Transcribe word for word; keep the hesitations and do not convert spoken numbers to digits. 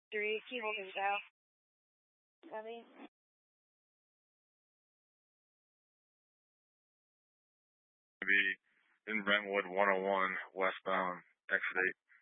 three, keep holding down. Copy. Be in Brentwood one oh one, westbound, exit eight.